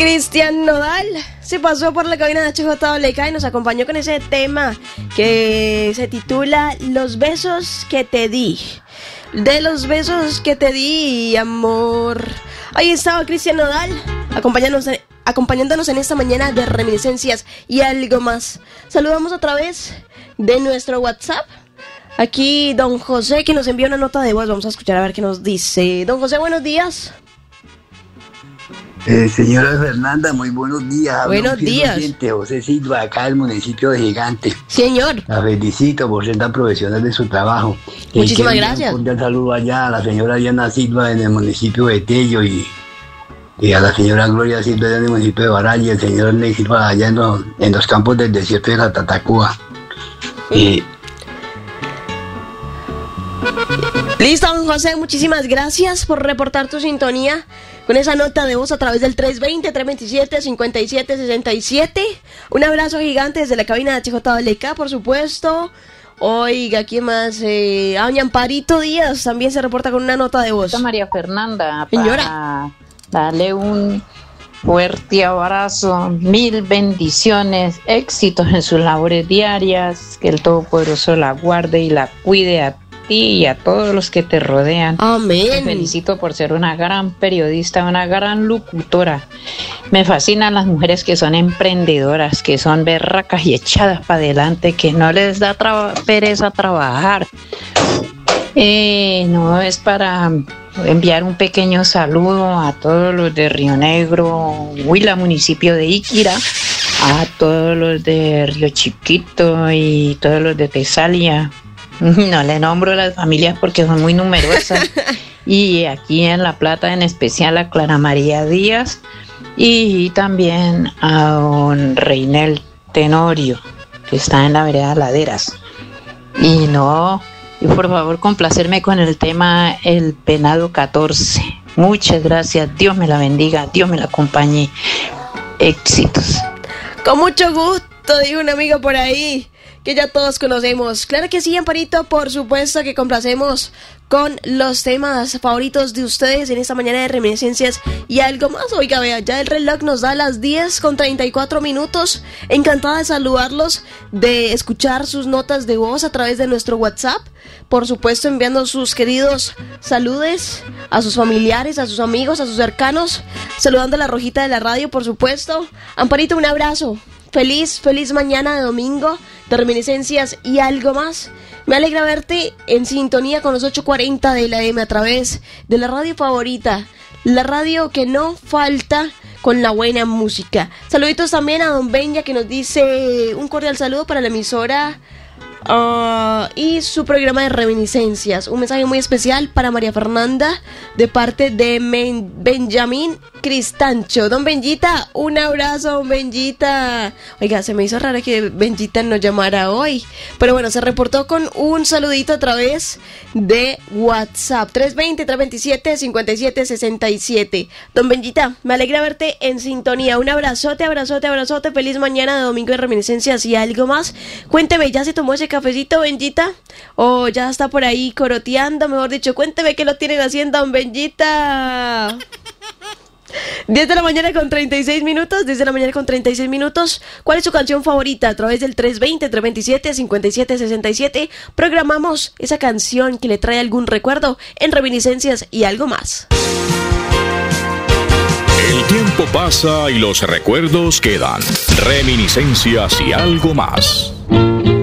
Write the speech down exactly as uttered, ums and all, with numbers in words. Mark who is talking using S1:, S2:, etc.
S1: Cristian Nodal se pasó por la cabina de H J W K y nos acompañó con ese tema que se titula Los besos que te di. De los besos que te di, amor. Ahí estaba Cristian Nodal acompañándonos, acompañándonos en esta mañana de reminiscencias y algo más. Saludamos otra vez de nuestro WhatsApp. Aquí don José, que nos envía una nota de voz. Vamos a escuchar a ver qué nos dice. Don José, buenos días.
S2: Eh, señora Fernanda, muy buenos días.
S1: Buenos días.
S2: Oyente, José Silva, acá del municipio de Gigante.
S1: Señor.
S2: La felicito por ser tan profesional de su trabajo.
S1: Muchísimas
S2: eh,
S1: gracias.
S2: Un saludo allá a la señora Diana Silva en el municipio de Tello y, y a la señora Gloria Silva en el municipio de Baral y el señor Ney Silva allá en los, en los campos del desierto de la Tatacúa. Y,
S1: Listo, don José, muchísimas gracias por reportar tu sintonía con esa nota de voz a través del tres veinte, tres veintisiete, cincuenta y siete sesenta y siete. Un abrazo gigante desde la cabina de H J W K, por supuesto. Oiga, ¿quién más? Eh, a doña Amparito Díaz también se reporta con una nota de voz.
S3: María Fernanda,
S1: señora,
S3: para darle un fuerte abrazo, mil bendiciones, éxitos en sus labores diarias, que el Todopoderoso la guarde y la cuide a y a todos los que te rodean.
S1: Amén.
S3: Te felicito por ser una gran periodista, una gran locutora. Me fascinan las mujeres que son emprendedoras, que son berracas y echadas para adelante, que no les da traba- pereza trabajar. Eh, no es para enviar un pequeño saludo a todos los de Río Negro, Huila, municipio de Iquira, a todos los de Río Chiquito y todos los de Tesalia. No le nombro las familias porque son muy numerosas. Y aquí en La Plata, en especial a Clara María Díaz y también a don Reinel Tenorio, que está en la vereda Laderas. Y no, y por favor complacerme con el tema El Penado catorce. Muchas gracias, Dios me la bendiga, Dios me la acompañe. Éxitos.
S1: Con mucho gusto, dijo un amigo por ahí que ya todos conocemos. Claro que sí, Amparito, por supuesto que complacemos con los temas favoritos de ustedes en esta mañana de reminiscencias y algo más. Oiga, vea, ya el reloj nos da las diez con treinta y cuatro minutos. Encantada de saludarlos, de escuchar sus notas de voz a través de nuestro WhatsApp. Por supuesto, enviando sus queridos saludes a sus familiares, a sus amigos, a sus cercanos. Saludando a la Rojita de la radio, por supuesto. Amparito, un abrazo. Feliz, feliz mañana de domingo de reminiscencias y algo más. Me alegra verte en sintonía con los ocho cuarenta de la M a través de la radio favorita, la radio que no falta con la buena música. Saluditos también a don Benja, que nos dice un cordial saludo para la emisora uh, y su programa de reminiscencias. Un mensaje muy especial para María Fernanda de parte de Men- Benjamín Cristancho. Don Benjita, un abrazo, don Benjita. Oiga, se me hizo raro que Benjita no llamara hoy, pero bueno, se reportó con un saludito a través de WhatsApp tres veinte, tres veintisiete, cincuenta y siete sesenta y siete. Don Benjita, me alegra verte en sintonía. Un abrazote, abrazote, abrazote. Feliz mañana de domingo de reminiscencias y algo más. Cuénteme, ¿ya se tomó ese cafecito, Benjita? ¿O ya está por ahí coroteando? Mejor dicho, cuénteme qué lo tienen haciendo, don Benjita. diez de la mañana con treinta y seis minutos, diez de la mañana con treinta y seis minutos. ¿Cuál es su canción favorita? A través del tres veinte, tres veintisiete, cincuenta y siete sesenta y siete programamos esa canción que le trae algún recuerdo en reminiscencias y algo más.
S4: El tiempo pasa y los recuerdos quedan. Reminiscencias y algo más.